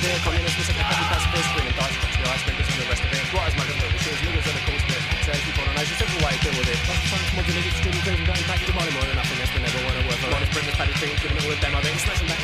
severe communist, was a capital pacifist, screaming dice, touch the ice, drinkers and the rest of it. Right as my little shoes, niggas and the cool spit. Say keep on a nice, simple way to deal with it. Plus the science, modern, extremely crazy, going back to the money more than nothing else, but never want to work for. Honest, bring this paddy thing, giving it all a demo, then smashing back